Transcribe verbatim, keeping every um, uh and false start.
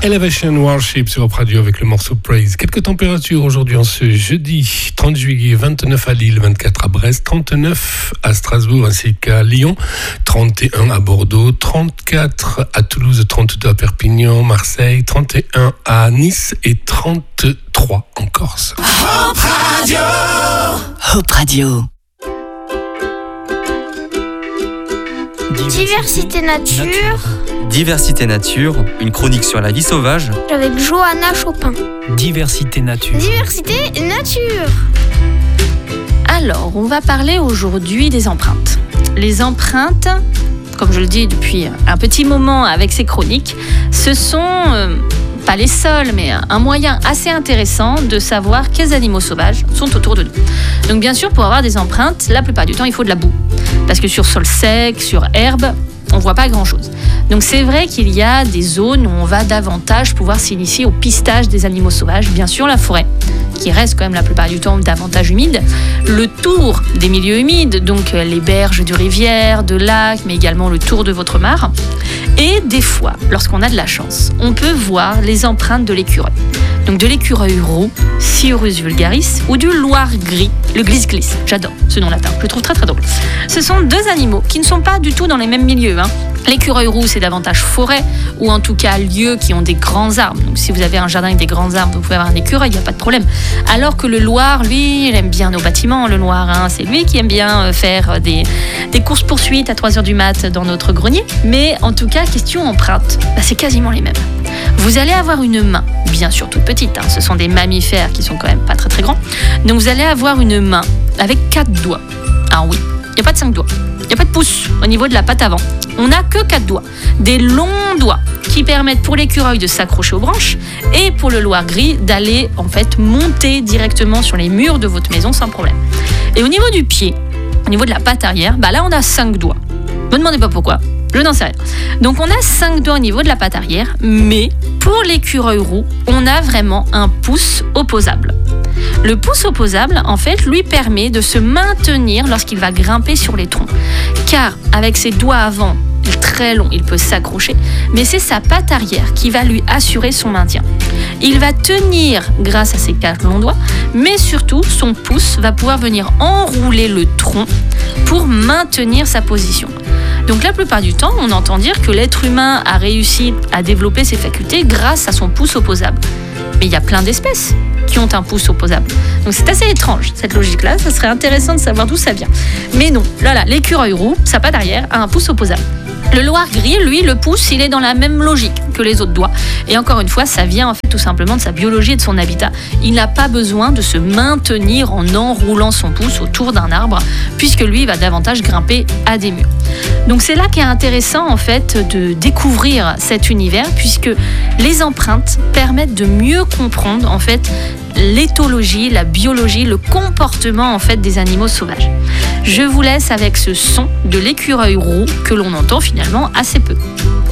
Elevation Worship sur Europe Radio avec le morceau Praise. Quelques températures aujourd'hui en ce jeudi trente juillet, vingt-neuf à Lille, vingt-quatre à Brest, trente-neuf à Strasbourg ainsi qu'à Lyon, trente et un à Bordeaux, trente-quatre à Toulouse, trente-deux à Perpignan, Marseille, trente et un à Nice et trente-trois en Corse. Hope Radio. Hope Radio. Diversité nature. Diversité nature, une chronique sur la vie sauvage. Avec Johanna Chopin. Diversité nature. Diversité nature. Alors, on va parler aujourd'hui des empreintes. Les empreintes, comme je le dis depuis un petit moment avec ces chroniques, ce sont euh, pas les seuls, mais un moyen assez intéressant de savoir quels animaux sauvages sont autour de nous. Donc bien sûr, pour avoir des empreintes, la plupart du temps, il faut de la boue. Parce que sur sol sec, sur herbe, on ne voit pas grand-chose. Donc c'est vrai qu'il y a des zones où on va davantage pouvoir s'initier au pistage des animaux sauvages. Bien sûr, la forêt, qui reste quand même la plupart du temps davantage humide. Le tour des milieux humides, donc les berges de rivières, de lacs, mais également le tour de votre mare. Et des fois, lorsqu'on a de la chance, on peut voir les empreintes de l'écureuil. Donc de l'écureuil roux, Sciurus vulgaris, ou du loir gris, le glisse-glisse. J'adore ce nom latin, je le trouve très très drôle. Ce sont deux animaux qui ne sont pas du tout dans les mêmes milieux. Hein. L'écureuil roux, c'est davantage forêt, ou en tout cas lieux qui ont des grands arbres. Donc si vous avez un jardin avec des grands arbres, vous pouvez avoir un écureuil, il n'y a pas de problème. Alors que le loir, lui, il aime bien nos bâtiments, le loir. Hein. C'est lui qui aime bien faire des, des courses-poursuites à trois heures du mat dans notre grenier. Mais en tout cas, question empreinte, bah, c'est quasiment les mêmes. Vous allez avoir une main, bien sûr toute petite, hein. Ce sont des mammifères qui sont quand même pas très très grands. Donc vous allez avoir une main avec quatre doigts. Ah oui, il n'y a pas de cinq doigts, il n'y a pas de pouce au niveau de la patte avant. On n'a que quatre doigts, des longs doigts qui permettent pour l'écureuil de s'accrocher aux branches et pour le loir gris d'aller en fait monter directement sur les murs de votre maison sans problème. Et au niveau du pied, au niveau de la patte arrière, bah là on a cinq doigts. Ne me demandez pas pourquoi. Je n'en sais rien. Donc on a cinq doigts au niveau de la patte arrière, mais pour l'écureuil roux, on a vraiment un pouce opposable. Le pouce opposable, en fait, lui permet de se maintenir lorsqu'il va grimper sur les troncs. Car avec ses doigts avant, très long, il peut s'accrocher, mais c'est sa patte arrière qui va lui assurer son maintien. Il va tenir grâce à ses quatre longs doigts, mais surtout, son pouce va pouvoir venir enrouler le tronc pour maintenir sa position. Donc la plupart du temps, on entend dire que l'être humain a réussi à développer ses facultés grâce à son pouce opposable. Mais il y a plein d'espèces qui ont un pouce opposable. Donc c'est assez étrange, cette logique-là. Ça serait intéressant de savoir d'où ça vient. Mais non, là, là, l'écureuil roux, sa patte arrière, a un pouce opposable. Le loir gris, lui, le pouce, il est dans la même logique que les autres doigts. Et encore une fois, ça vient en fait tout simplement de sa biologie et de son habitat. Il n'a pas besoin de se maintenir en enroulant son pouce autour d'un arbre, puisque lui, il va davantage grimper à des murs. Donc c'est là qu'est intéressant en fait de découvrir cet univers, puisque les empreintes permettent de mieux comprendre en fait l'éthologie, la biologie, le comportement en fait des animaux sauvages. Je vous laisse avec ce son de l'écureuil roux que l'on entend finalement assez peu.